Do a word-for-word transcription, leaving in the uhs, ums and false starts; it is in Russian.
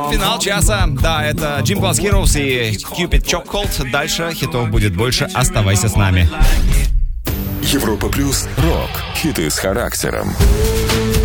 Финал часа. Да, это Gym Plus Heroes и Cupid Chokehold. Дальше хитов будет больше. Оставайся с нами. Европа Плюс. Рок. Хиты с характером.